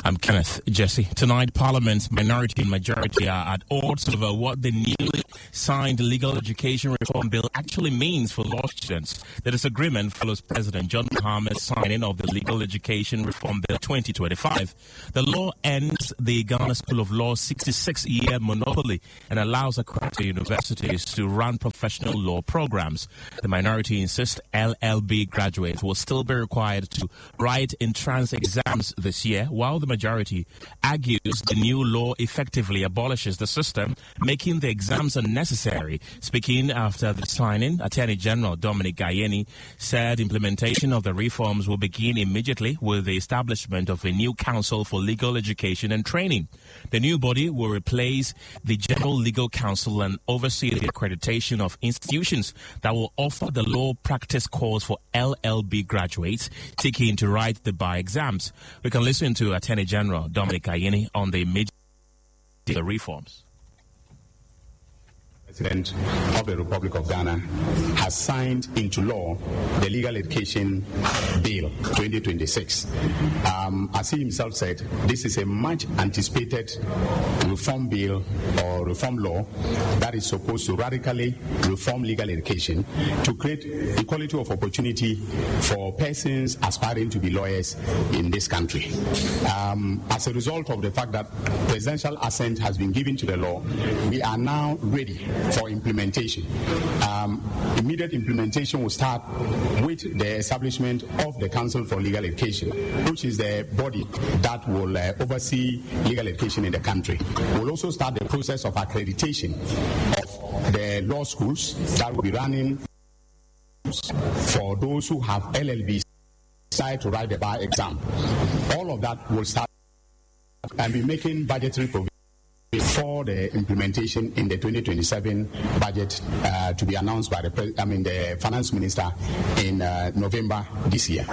I'm Kenneth Jesse. Tonight, Parliament's minority and majority are at odds over what the newly signed Legal Education Reform Bill actually means for law students. The disagreement follows President John Mahama's signing of the Legal Education Reform Bill 2025. The law ends the Ghana School of Law's 66-year monopoly and allows accredited universities to run professional law programs. The minority insists LLB graduates will still be required to write entrance exams this year, while the majority argues the new law effectively abolishes the system, making the exams unnecessary. Speaking after the signing, Attorney General Dominic Ayeni said implementation of the reforms will begin immediately with the establishment of a new Council for Legal Education and Training. The new body will replace the General Legal Council and oversee the accreditation of institutions that will offer the law practice course for LLB graduates seeking to write the bar exams. We can listen to Attorney General Dominic Ayeni on the immediate reforms. President of the Republic of Ghana has signed into law the Legal Education Bill 2026. As he himself said, this is a much anticipated reform bill or reform law that is supposed to radically reform legal education to create equality of opportunity for persons aspiring to be lawyers in this country. As a result of the fact that presidential assent has been given to the law, we are now ready for implementation. Immediate implementation will start with the establishment of the Council for Legal Education, which is the body that will oversee legal education in the country. We'll also start the process of accreditation of the law schools that will be running for those who have LLBs decide to write the bar exam. All of that will start and be making budgetary provisions for the implementation in the 2027 budget to be announced by the finance minister in November this year.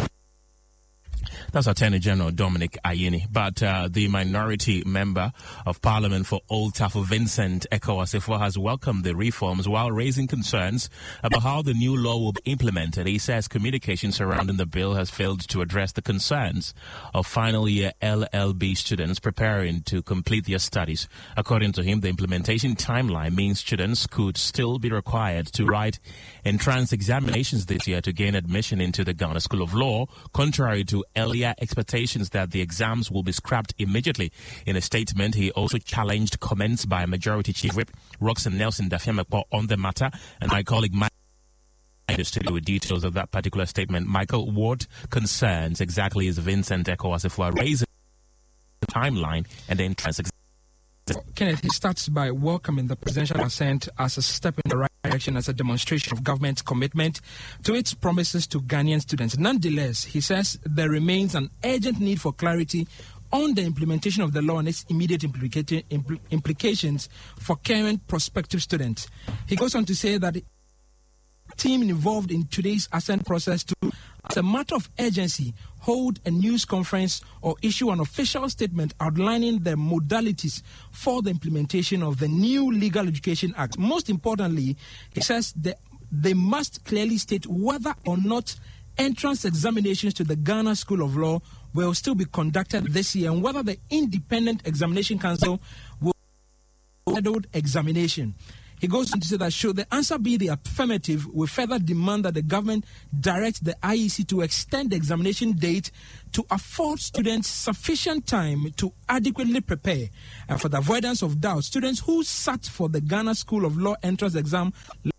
That's Attorney General Dominic Ayeni. But the minority member of Parliament for Old Tafo, Vincent Eko Asifo, has welcomed the reforms while raising concerns about how the new law will be implemented. He says communication surrounding the bill has failed to address the concerns of final year LLB students preparing to complete their studies. According to him, the implementation timeline means students could still be required to write entrance examinations this year to gain admission into the Ghana School of Law, contrary to earlier expectations that the exams will be scrapped immediately. In a statement, he also challenged comments by Majority Chief Whip Roxanne Nelson Dafiamepo on the matter, and my colleague Mike in the studio with details of that particular statement. Michael, what concerns exactly is Vincent Eko Asifo raising the timeline and the entrance exam? Kenneth, he starts by welcoming the presidential assent as a step in the right direction, as a demonstration of government's commitment to its promises to Ghanaian students. Nonetheless, he says there remains an urgent need for clarity on the implementation of the law and its immediate implications for current prospective students. He goes on to say that the team involved in today's assent process to, as a matter of urgency, hold a news conference or issue an official statement outlining the modalities for the implementation of the new Legal Education Act. Most importantly, he says that they must clearly state whether or not entrance examinations to the Ghana School of Law will still be conducted this year and whether the Independent Examination Council will schedule examination. He goes on to say that should the answer be the affirmative, we further demand that the government direct the IEC to extend the examination date to afford students sufficient time to adequately prepare. And for the avoidance of doubt, students who sat for the Ghana School of Law entrance exam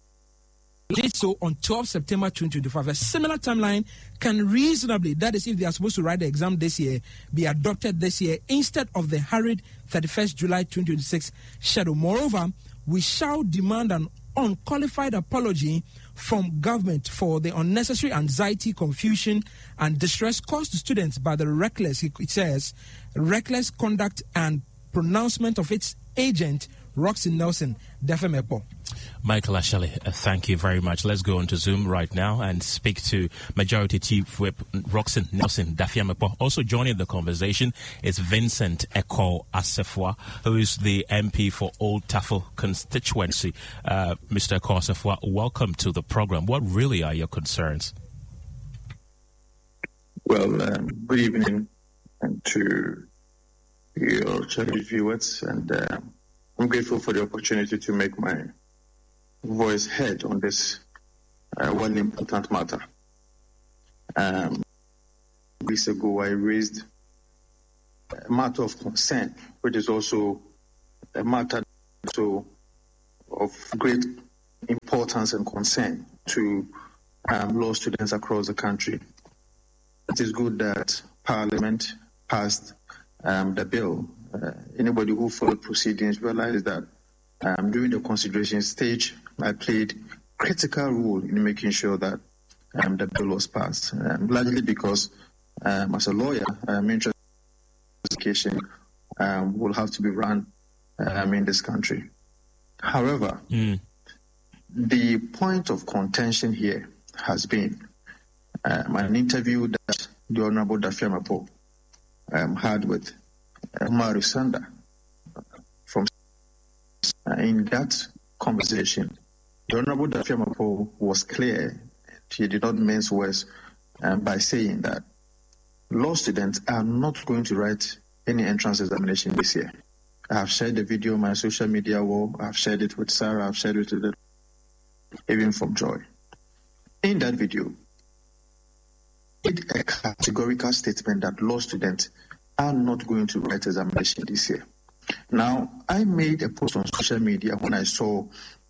did so on 12 September 2025. A similar timeline can reasonably, that is if they are supposed to write the exam this year, be adopted this year instead of the hurried 31st July 2026 schedule. Moreover, we shall demand an unqualified apology from government for the unnecessary anxiety, confusion, and distress caused to students by the reckless conduct and pronouncement of its agent, Roxanne Nelson Dafiamepo. Michael Ashali, thank you very much. Let's go on to Zoom right now and speak to Majority Chief Whip Roxanne Nelson Dafiamepo. Also joining the conversation is Vincent Eko Asifo, who is the MP for Old Tafo constituency. Mr. Eko Asifo, welcome to the program. What really are your concerns? Well, good evening, and to your cherished viewers. And I'm grateful for the opportunity to make my voice heard on this one important matter. Weeks ago, I raised a matter of concern, which is also a matter of great importance and concern to law students across the country. It is good that Parliament passed the bill. Anybody who followed proceedings realized that during the consideration stage, I played a critical role in making sure that the bill was passed, largely because as a lawyer, I'm interested in education will have to be run in this country. However, the point of contention here has been an interview that the Honorable Dafiamapo had with Umaru Sanda. In that conversation, the Honorable Dafiamapo was clear. He did not mince words by saying that law students are not going to write any entrance examination this year. I have shared the video on my social media wall. I have shared it with Sarah. I have shared it with even from Joy. In that video, it a categorical statement that law students are not going to write examination this year. Now, I made a post on social media when I saw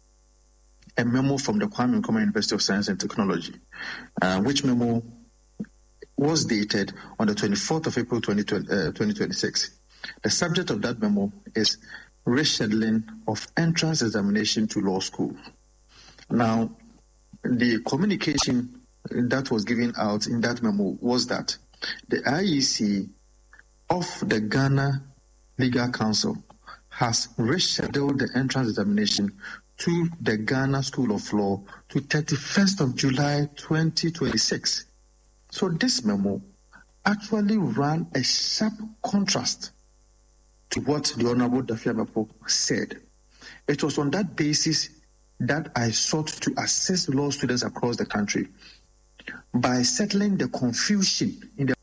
a memo from the Kwame Nkrumah University of Science and Technology, which memo was dated on the 24th of April 2026. The subject of that memo is rescheduling of entrance examination to law school. Now, the communication that was given out in that memo was that the IEC of the Ghana Legal Council has rescheduled the entrance examination to the Ghana School of Law to 31st of July 2026. So this memo actually ran a sharp contrast to what the Honorable Dafiamapo said. It was on that basis that I sought to assist law students across the country by settling the confusion in the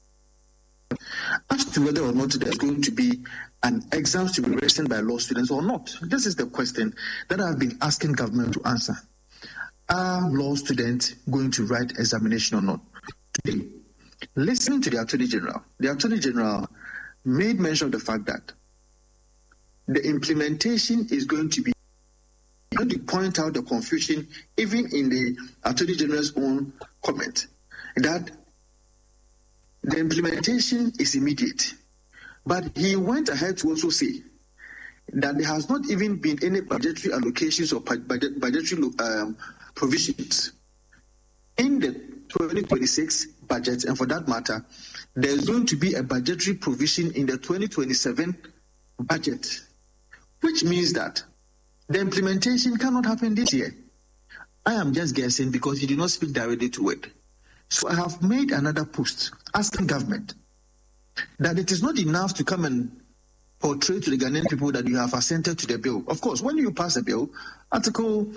as to whether or not there's going to be an exam to be written by law students or not. This is the question that I've been asking government to answer. Are law students going to write examination or not? Today, listening to the Attorney General made mention of the fact that the implementation is going to be going to point out the confusion even in the Attorney General's own comment that the implementation is immediate. But he went ahead to also say that there has not even been any budgetary allocations or budgetary provisions in the 2026 budget, and for that matter, there's going to be a budgetary provision in the 2027 budget, which means that the implementation cannot happen this year. I am just guessing because he did not speak directly to it. So I have made another post asking government that it is not enough to come and portray to the Ghanaian people that you have assented to the bill. Of course, when you pass a bill, Article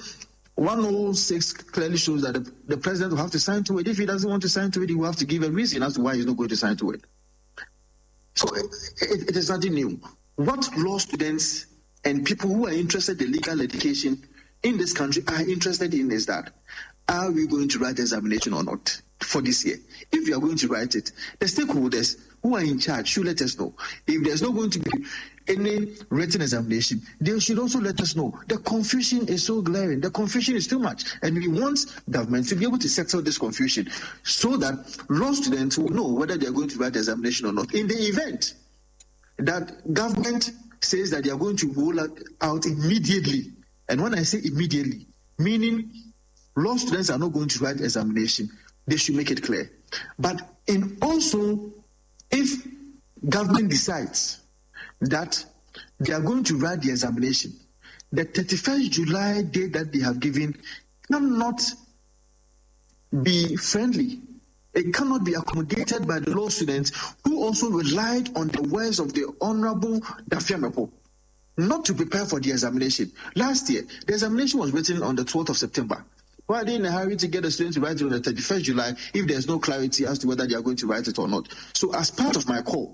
106 clearly shows that the president will have to sign to it. If he doesn't want to sign to it, he will have to give a reason as to why he's not going to sign to it. So it is nothing new. What law students and people who are interested in legal education in this country are interested in is that, are we going to write the examination or not for this year? If we are going to write it, the stakeholders who are in charge should let us know. If there's not going to be any written examination, they should also let us know. The confusion is so glaring. The confusion is too much. And we want government to be able to settle this confusion so that law students will know whether they are going to write the examination or not. In the event that government says that they are going to roll out immediately, and when I say immediately, meaning law students are not going to write examination, they should make it clear. But in also, if government decides that they are going to write the examination, the 31st July date that they have given cannot be friendly. It cannot be accommodated by the law students who also relied on the words of the Honorable Dafiamapo not to prepare for the examination. Last year, the examination was written on the 12th of September. Why are they in a hurry to get the students to write it on the 31st July if there's no clarity as to whether they are going to write it or not? So as part of my call,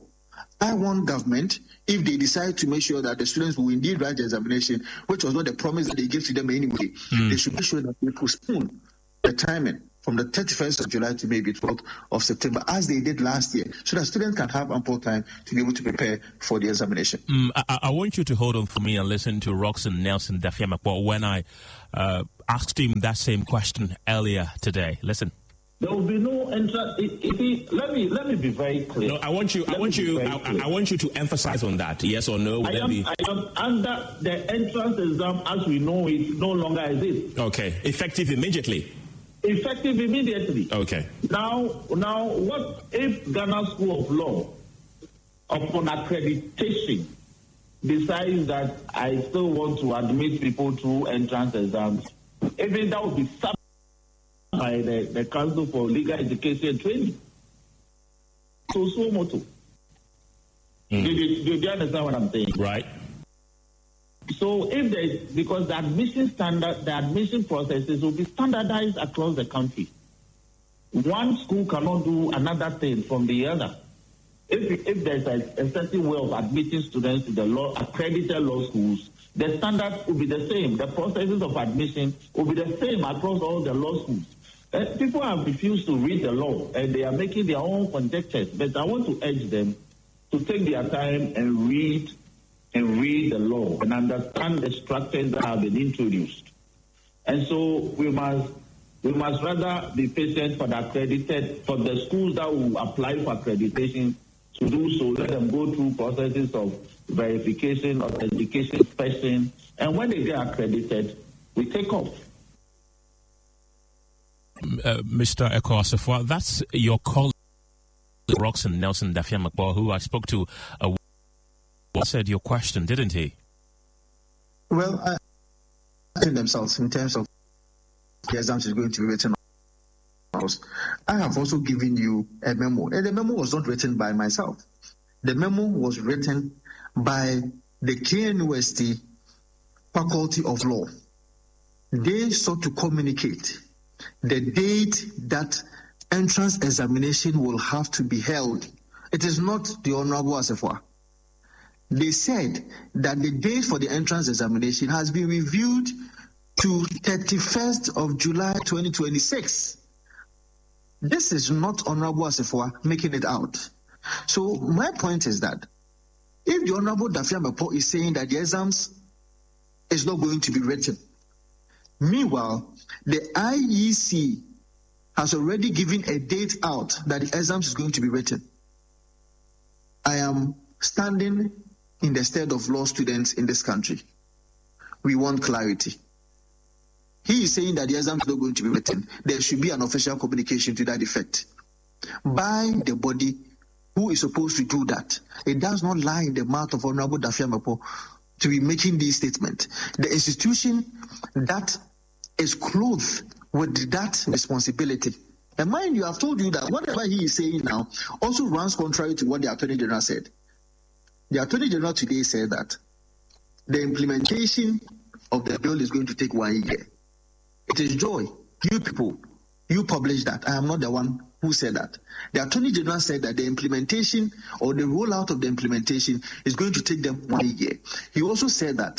I want government, if they decide to make sure that the students will indeed write the examination, which was not the promise that they gave to them anyway, they should make sure that they postpone the timing from the 31st of July to maybe 12th of September, as they did last year, so that students can have ample time to be able to prepare for the examination. I want you to hold on for me and listen to Roxanne Nelson Dafiamakpo when I asked him that same question earlier today. Listen. There will be no entrance. Let me be very clear. No, I want you to emphasize on that. Yes or no? I am under the entrance exam as we know it no longer exists. Okay, effective immediately. Effective immediately. Okay. Now, what if Ghana School of Law, upon accreditation, decides that I still want to admit people through entrance exams? Even that would be subject by the Council for Legal Education and Training. So moto. Do you understand what I'm saying? Right. So because the admission processes will be standardized across the country. One school cannot do another thing from the other. If there's a certain way of admitting students to the accredited law schools, the standards will be the same. The processes of admission will be the same across all the law schools. People have refused to read the law, and they are making their own conjectures. But I want to urge them to take their time and read the law and understand the structures that have been introduced. And so we must rather be patient for the schools that will apply for accreditation to do so. Let them go through processes of verification, authentication, inspection, and when they get accredited, we take off. Mr. Eko Asafo, that's your colleague, Roxanne Nelson Dafiamakpo, who I spoke to, said your question, didn't he? Well, I think themselves in terms of the exams is going to be written on. I have also given you a memo, and the memo was not written by myself. The memo was written by the KNUST Faculty of Law. They sought to communicate the date that entrance examination will have to be held. It is not the Honorable Asafo. They said that the date for the entrance examination has been reviewed to 31st of July 2026. This is not Honorable Asafo making it out. So my point is that if the Honorable Dafiamakpo is saying that the exams is not going to be written, meanwhile, the IEC has already given a date out that the exams is going to be written, I am standing in the stead of law students in this country. We want clarity. He is saying that the exam is not going to be written. There should be an official communication to that effect by the body who is supposed to do that. It does not lie in the mouth of Honorable Dafiamakpo to be making these statements. The institution that is clothed with that responsibility. And mind you, I've told you that whatever he is saying now also runs contrary to what the Attorney General said. The Attorney General today said that the implementation of the bill is going to take 1 year. It is joy. You people, you published that. I am not the one who said that. The Attorney General said that the implementation or the rollout of the implementation is going to take them 1 year. He also said that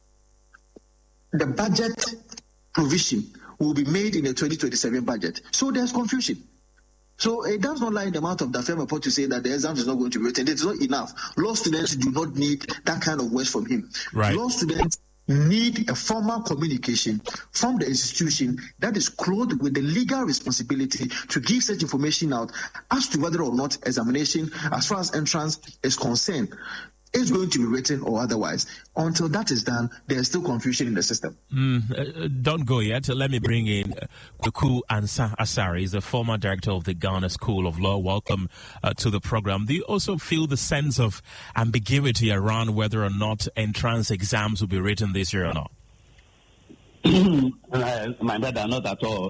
the budget provision will be made in the 2027 budget. So there's confusion. So it does not lie in the mouth of Dafiamakpo to say that the exam is not going to be written. It's not enough. Law students do not need that kind of words from him. Right. Law students need a formal communication from the institution that is clothed with the legal responsibility to give such information out as to whether or not examination, as far as entrance is concerned, is going to be written or otherwise. Until that is done, there is still confusion in the system. Don't go yet. Let me bring in Kwaku Ansah Asare. He's the former director of the Ghana School of Law. Welcome to the program. Do you also feel the sense of ambiguity around whether or not entrance exams will be written this year or not? My brother, not at all.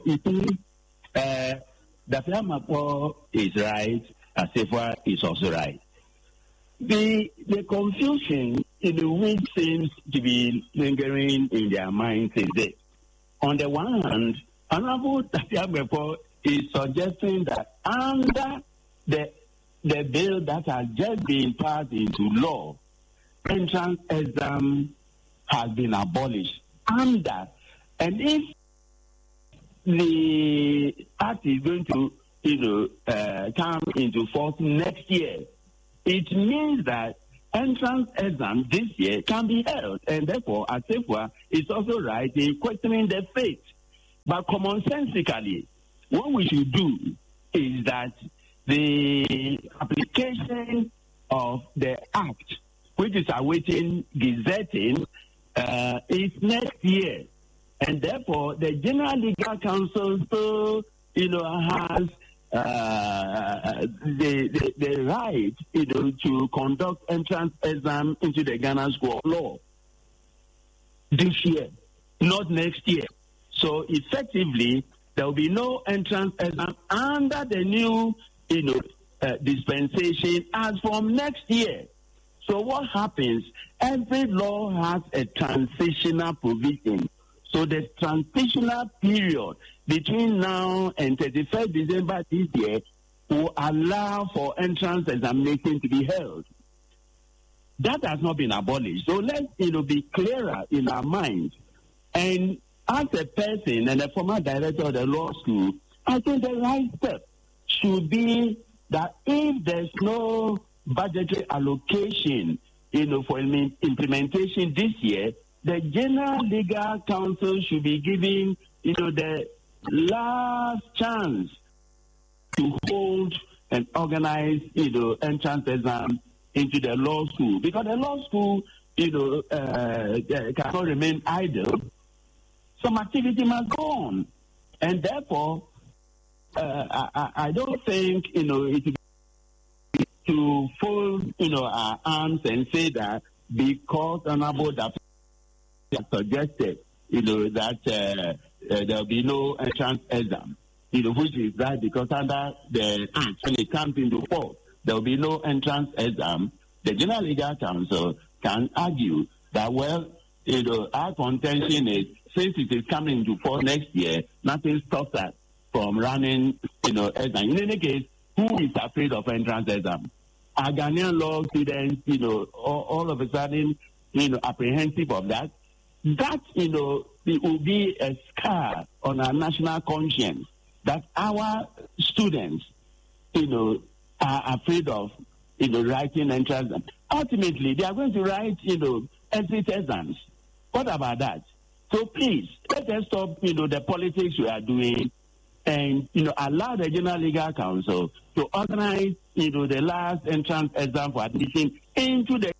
Dafiamakpo is right, Asafo is also right. The confusion in which seems to be lingering in their minds is this. On the one hand, Honorable Dafiamakpo is suggesting that under the the bill that has just been passed into law, entrance exam has been abolished under, and if the act is going to, come into force next year, it means that entrance exam this year can be held, and therefore, Asefua is also right in questioning the faith. But commonsensically, what we should do is that the application of the act, which is awaiting gazetting, is next year, and therefore the General Legal Council still, has the right, to conduct entrance exam into the Ghana School of Law this year, not next year. So effectively, there will be no entrance exam under the new, dispensation as from next year. So what happens? Every law has a transitional provision. So the transitional period between now and 31st December this year will allow for entrance examination to be held. That has not been abolished. So let's, be clearer in our minds. And as a person and a former director of the law school, I think the right step should be that if there's no budgetary allocation, for implementation this year, the General Legal Council should be giving, the last chance to hold and organize, entrance exam into the law school. Because the law school, cannot remain idle. Some activity must go on. And therefore, I don't think, it would be to fold, our arms and say that because Honorable Daffy suggested, that there will be no entrance exam, which is right, because under the act, when it comes into force, there will be no entrance exam. The General Legal Council can argue that, well, our contention is, since it is coming into force next year, nothing stops us from running, exam. In any case, who is afraid of entrance exam? Are Ghanaian law students, all of a sudden, apprehensive of that? That, it will be a scar on our national conscience that our students, are afraid of, writing entrance exams. Ultimately, they are going to write, exit exams. What about that? So please, let us stop, the politics we are doing and, allow the General Legal Council to organize, the last entrance exam for admission into the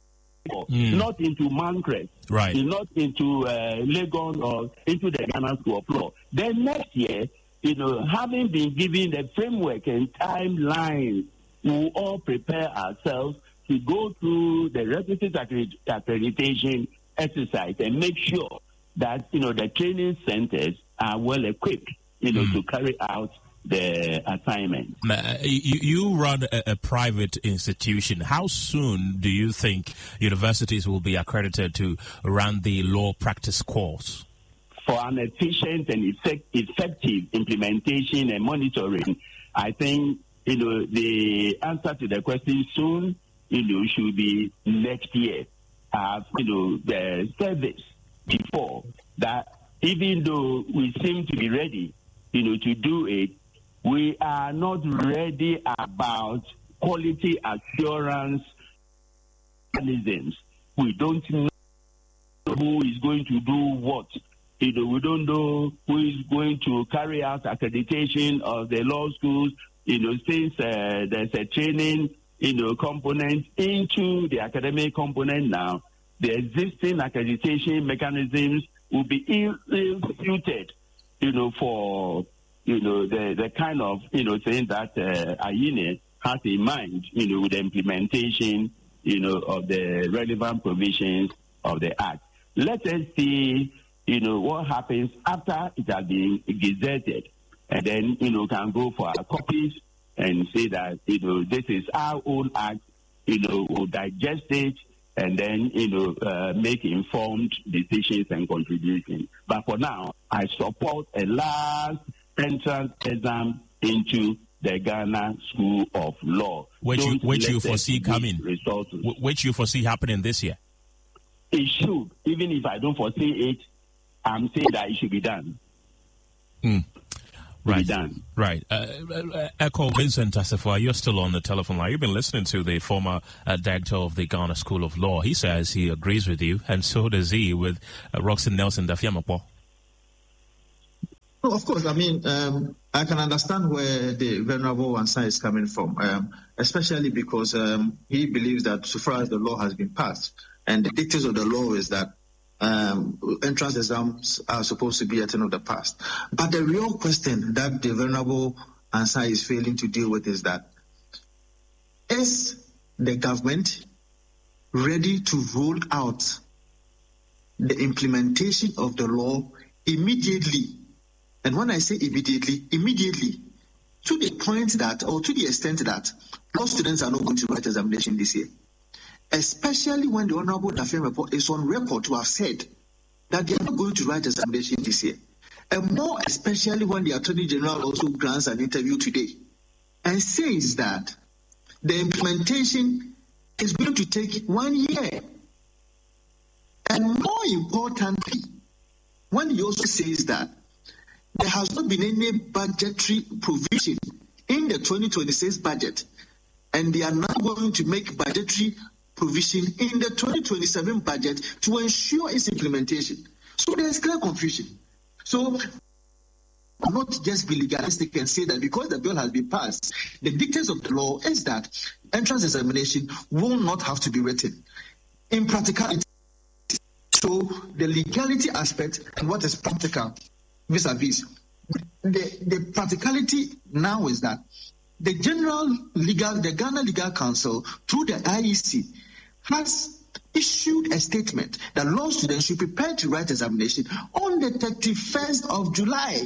not into Mancrest, right? Not into Lagos or into the Ghana School of Law. Then next year, having been given the framework and timeline, we will all prepare ourselves to go through the requisite accreditation exercise and make sure that, the training centers are well equipped, to carry out the assignment. You run a private institution. How soon do you think universities will be accredited to run the law practice course? For an efficient and effective implementation and monitoring, I think, the answer to the question soon, should be next year. The service before that, even though we seem to be ready, to do it, we are not ready about quality assurance mechanisms. We don't know who is going to do what. We don't know who is going to carry out accreditation of the law schools. Since there's a training, component into the academic component now, the existing accreditation mechanisms will be ill-suited, for the kind of, thing that IENE has in mind, with the implementation, of the relevant provisions of the Act. Let us see, what happens after it has been gazetted, and then, can go for our copies and say that, this is our own Act, we'll digest it, and then, make informed decisions and contributions. But for now, I support a last entrance exam into the Ghana School of Law. Which you foresee coming? Which you foresee happening this year? It should. Even if I don't foresee it, I'm saying that it should be done. Right. Done. Right. Echo Vincent Assefa, you're still on the telephone line. You've been listening to the former director of the Ghana School of Law. He says he agrees with you, and so does he with Roxanne Nelson Dafiamapo. No, of course. I mean, I can understand where the Venerable Ansah is coming from, especially because he believes that so far as the law has been passed, and the dictates of the law is that entrance exams are supposed to be a thing of the past. But the real question that the Venerable Ansah is failing to deal with is that, is the government ready to roll out the implementation of the law immediately? And when I say immediately, to the point that, or to the extent that, most students are not going to write examination this year. Especially when the Honorable Dafiamapo is on record to have said that they are not going to write examination this year. And more especially when the Attorney General also grants an interview today and says that the implementation is going to take 1 year. And more importantly, when he also says that there has not been any budgetary provision in the 2026 budget, and they are now going to make budgetary provision in the 2027 budget to ensure its implementation. So there is clear confusion. So not just be legalistic and say that because the bill has been passed, the dictates of the law is that entrance examination will not have to be written. In practicality, so the legality aspect and what is practical vis-a-vis. The practicality now is that the Ghana Legal Council, through the IEC, has issued a statement that law students should prepare to write examination on the 31st of July,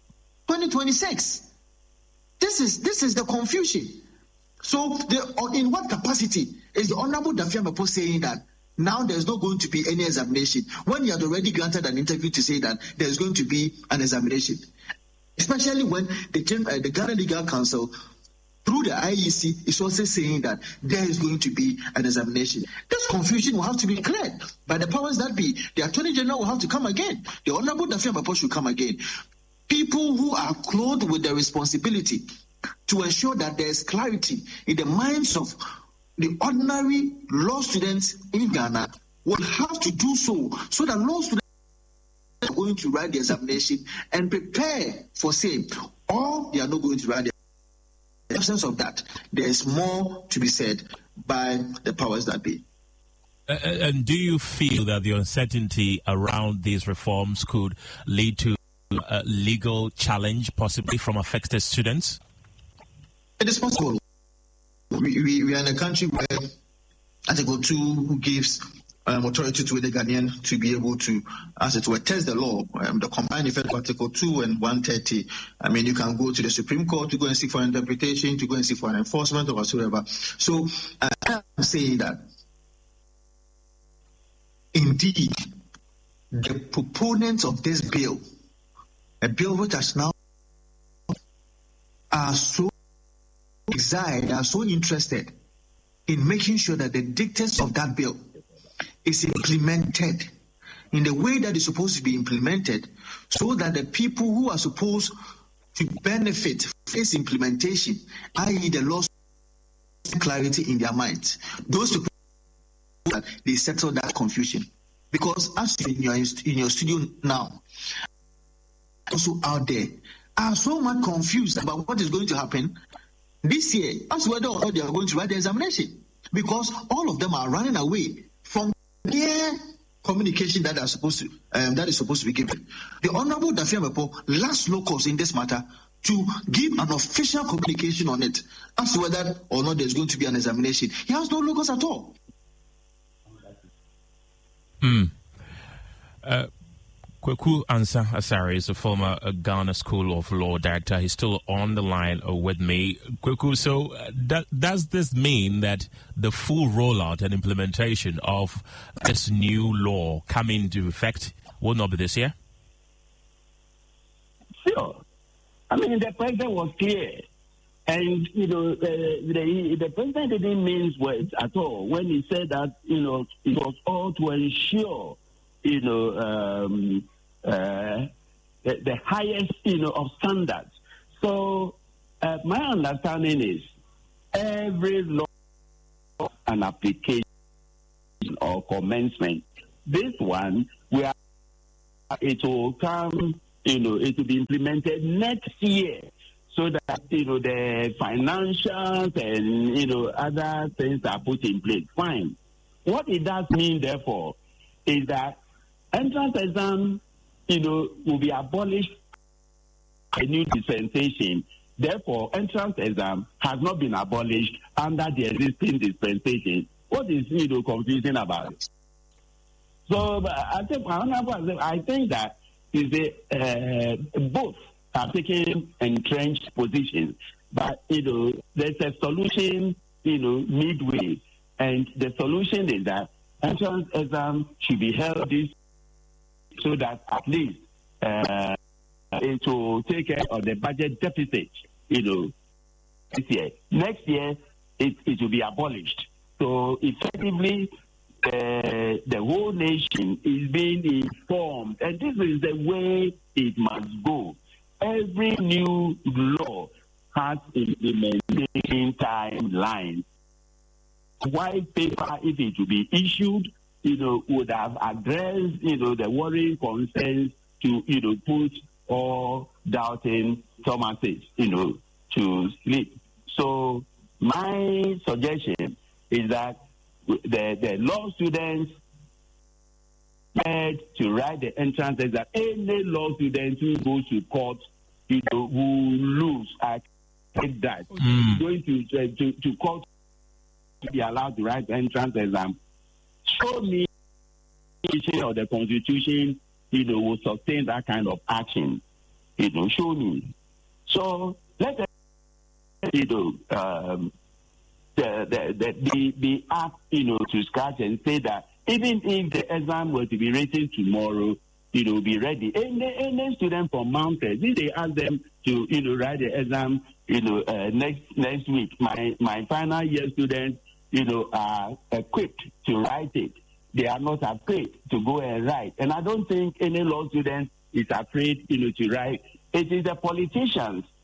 2026. This is the confusion. So, in what capacity is the Honorable Dafiamapo saying that now there's not going to be any examination when he had already granted an interview to say that there's going to be an examination? Especially when the Ghana Legal Council, through the IEC, is also saying that there is going to be an examination. This confusion will have to be cleared by the powers that be. The Attorney General will have to come again. The Honorable Dafiamapo should come again. People who are clothed with the responsibility to ensure that there is clarity in the minds of the ordinary law students in Ghana will have to do so that law students are going to write the examination and prepare for same, or they are not going to write the in the absence of that. There is more to be said by the powers that be. And do you feel that the uncertainty around these reforms could lead to a legal challenge, possibly from affected students? It is possible. We are in a country where Article 2 gives authority to the Ghanaian to be able to, as it were, test the law. The combined effect of Article 2 and 130. I mean, you can go to the Supreme Court to go and seek for an interpretation, to go and seek for an enforcement or whatsoever. So I'm saying that indeed the proponents of this bill, a bill which has now are so excited, are so interested in making sure that the dictates of that bill is implemented in the way that is supposed to be implemented, so that the people who are supposed to benefit from its implementation, i.e. the law, clarity in their minds, those people that they settle that confusion. Because as in your studio now, also out there are so much confused about what is going to happen this year, as whether or not they are going to write the examination, because all of them are running away from their communication that is supposed to be given. The Honorable Dafiamapo last locus in this matter to give an official communication on it as to whether or not there's going to be an examination. He has no locus at all. Kwaku Ansah Asare is a former Ghana School of Law director. He's still on the line with me. Kwaku, so does this mean that the full rollout and implementation of this new law coming into effect will not be this year? Sure. I mean, the president was clear. And, the president didn't mince words at all when he said that, it was all to ensure, the highest, of standards. So my understanding is every law and application or commencement, this one, it will come, it will be implemented next year. So that, the financials and, other things are put in place. Fine. What it does mean, therefore, is that entrance exam, will be abolished a new dispensation. Therefore, entrance exam has not been abolished under the existing dispensation. What is, confusing about it? So, I think that is both are taking entrenched positions, but there's a solution, midway, and the solution is that entrance exam should be held so that at least it will take care of the budget deficit, this year. Next year, it will be abolished. So effectively, the whole nation is being informed, and this is the way it must go. Every new law has implementation timeline. White paper, if it will be issued, would have addressed, the worrying concerns to, put all doubting Thomases, to sleep. So my suggestion is that the law students to write the entrance exam. Any law student who goes to court, will lose. I think that going to court to be allowed to write the entrance exam. Show me or the Constitution, will sustain that kind of action. Show me. So let be asked, to scratch and say that even if the exam were to be written tomorrow, it will be ready. Any student from Mountain, if they ask them to, write the exam, next week, my final year students, are equipped to write it. They are not afraid to go and write. And I don't think any law student is afraid, to write. It is the politicians